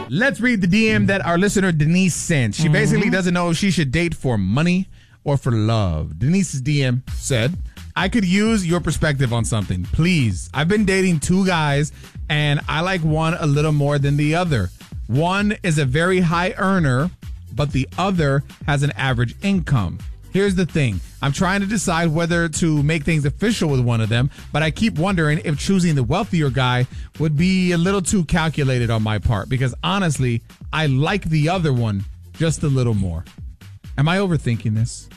Let's read the DM that our listener Denise sent. She basically doesn't know if she should date for money or for love. Denise's DM said, I could use your perspective on something, please. I've been dating 2 guys, and I like one a little more than the other. One is a very high earner, but the other has an average income. Here's the thing. I'm trying to decide whether to make things official with one of them, but I keep wondering if choosing the wealthier guy would be a little too calculated on my part, because honestly, I like the other one just a little more. Am I overthinking this?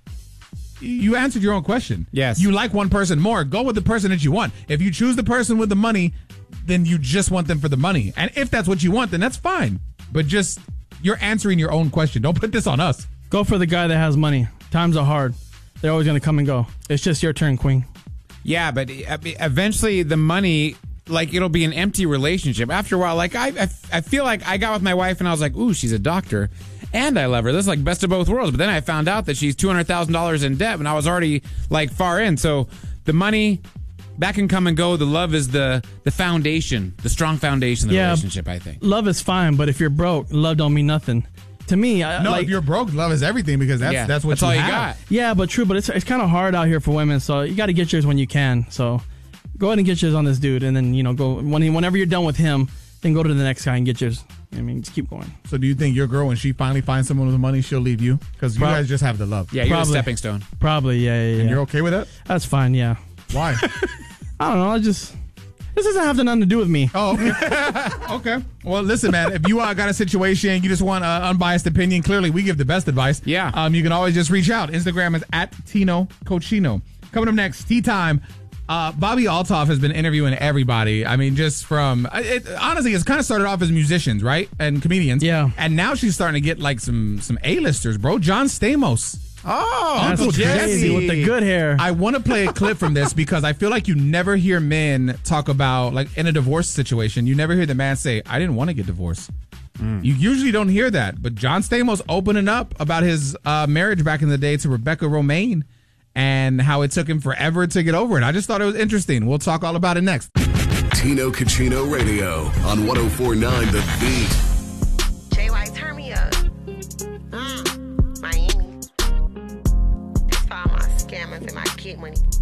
You answered your own question. Yes. You like one person more. Go with the person that you want. If you choose the person with the money, then you just want them for the money. And if that's what you want, then that's fine. But just, you're answering your own question. Don't put this on us. Go for the guy that has money. Times are hard. They're always going to come and go. It's just your turn, Queen. Yeah, but eventually the money, like, it'll be an empty relationship. After a while, like, I feel like I got with my wife and I was like, ooh, she's a doctor. And I love her. This is like best of both worlds. But then I found out that she's $200,000 in debt and I was already like far in. So the money, that can come and go. The love is the foundation, the strong foundation of the relationship, I think. Love is fine, but if you're broke, love don't mean nothing. To me, if you're broke, love is everything, because that's what all you have. got. Yeah, but true. But it's kind of hard out here for women, so you got to get yours when you can. So go ahead and get yours on this dude, and then go whenever you're done with him, then go to the next guy and get yours. I mean, just keep going. So do you think your girl, when she finally finds someone with money, she'll leave you? Because you guys just have the love. Yeah, you're a stepping stone. Probably, yeah. And you're okay with that? That's fine, yeah. Why? I don't know. This doesn't have nothing to do with me. Oh, okay. Okay. Well, listen, man, if you got a situation, you just want an unbiased opinion, clearly we give the best advice. Yeah. You can always just reach out. Instagram is @TinoCochino. Coming up next, Tea Time. Bobby Altoff has been interviewing everybody. I mean, just from honestly, it's kind of started off as musicians, right, and comedians. Yeah. And now she's starting to get like some A-listers, bro. John Stamos. Oh, That's Uncle Jesse with the good hair. I want to play a clip from this because I feel like you never hear men talk about, like, in a divorce situation, you never hear the man say, I didn't want to get divorced. You usually don't hear that. But John Stamos opening up about his marriage back in the day to Rebecca Romaine and how it took him forever to get over it. I just thought it was interesting. We'll talk all about it next. Tino Cochino Radio on 104.9 The Beat. JY, turn me up. Miami. That's for all my scammers and my kid money.